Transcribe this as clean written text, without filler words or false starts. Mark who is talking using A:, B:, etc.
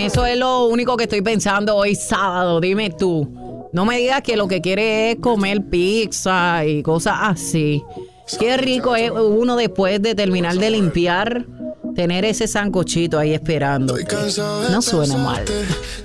A: eso es lo único que estoy pensando hoy sábado. Dime tú. No me digas que lo que quiere es comer pizza y cosas así. Qué rico es uno después de terminar de limpiar, tener ese sancochito ahí esperando. No suena mal.